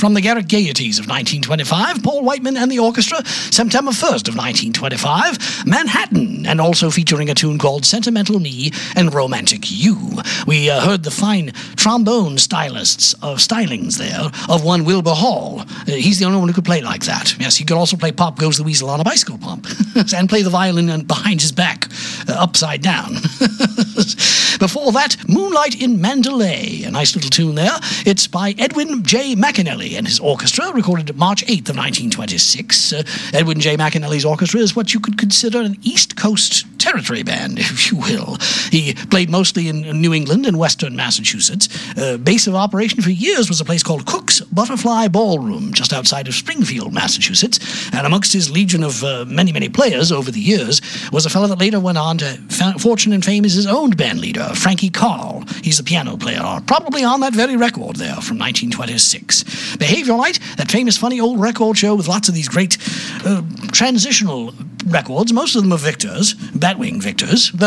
from the Garrick Gaieties of 1925, Paul Whiteman and the Orchestra, September 1st of 1925, Manhattan, and also featuring a tune called Sentimental Me and Romantic You. We heard the fine trombone stylings there of one Wilbur Hall. He's the only one who could play like that. Yes, he could also play Pop Goes the Weasel on a bicycle pump and play the violin behind his back, upside down. Before that, Moonlight in Mandalay, a nice little tune there. It's by Edwin J. McAnally and his orchestra, recorded March 8th of 1926. Edwin J. McAnally's orchestra is what you could consider an East Coast territory band, if you will. He played mostly in New England and western Massachusetts. Base of operation for years was a place called Cook's Butterfly Ballroom, just outside of Springfield, Massachusetts. And amongst his legion of many players over the years was a fellow that later went on to fortune and fame as his own band leader, Frankie Carl. He's the piano player, probably on that very record there from 1926. Behavior Light, that famous funny old record show with lots of these great transitional records, most of them are Victors, Batwing Victors,